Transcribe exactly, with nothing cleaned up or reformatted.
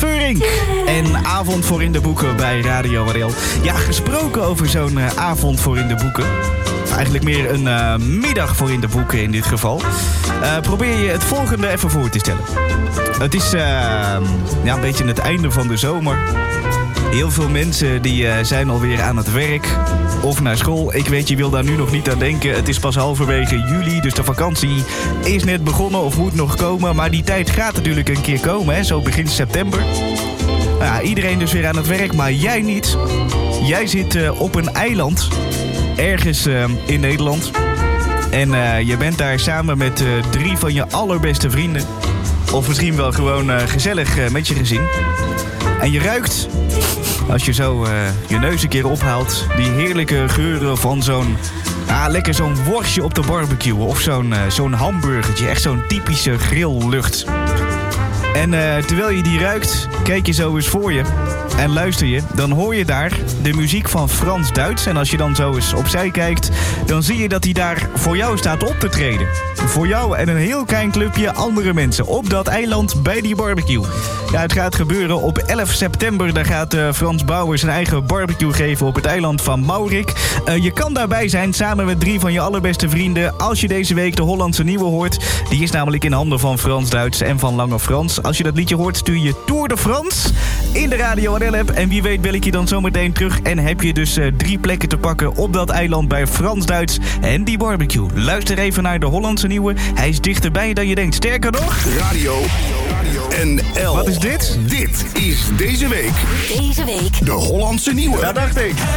Veurink. En avond voor in de boeken bij Radio Waddel. Ja, gesproken over zo'n uh, avond voor in de boeken. Of eigenlijk meer een uh, middag voor in de boeken in dit geval. Uh, probeer je het volgende even voor te stellen. Het is uh, ja, een beetje het einde van de zomer. Heel veel mensen die uh, zijn alweer aan het werk of naar school. Ik weet, je wil daar nu nog niet aan denken. Het is pas halverwege juli, dus de vakantie is net begonnen of moet nog komen. Maar die tijd gaat natuurlijk een keer komen, hè? Zo begin september. Nou ja, iedereen dus weer aan het werk, maar jij niet. Jij zit uh, op een eiland, ergens uh, in Nederland. En uh, je bent daar samen met uh, drie van je allerbeste vrienden. Of misschien wel gewoon uh, gezellig uh, met je gezin. En je ruikt, als je zo uh, je neus een keer ophaalt, die heerlijke geuren van zo'n, ah, lekker zo'n worstje op de barbecue. Of zo'n, uh, zo'n hamburgertje, echt zo'n typische grilllucht. En uh, terwijl je die ruikt, kijk je zo eens voor je en luister je. Dan hoor je daar de muziek van Frans Duits. En als je dan zo eens opzij kijkt, dan zie je dat hij daar voor jou staat op te treden. Voor jou en een heel klein clubje andere mensen op dat eiland bij die barbecue. Ja, het gaat gebeuren op elf september. Daar gaat uh, Frans Bauer zijn eigen barbecue geven op het eiland van Maurik. Uh, je kan daarbij zijn samen met drie van je allerbeste vrienden. Als je deze week de Hollandse Nieuwe hoort. Die is namelijk in handen van Frans Duits en van Lange Frans. Als je dat liedje hoort, stuur je Tour de France in de Radio Waddel app. En wie weet bel ik je dan zometeen terug. En heb je dus uh, drie plekken te pakken op dat eiland bij Frans Duits en die barbecue. Luister even naar de Hollandse Nieuwe. Hij is dichterbij dan je denkt. Sterker nog, Radio N L. Wat is dit? Dit is deze week Deze week de Hollandse Nieuwe. Dat dacht ik.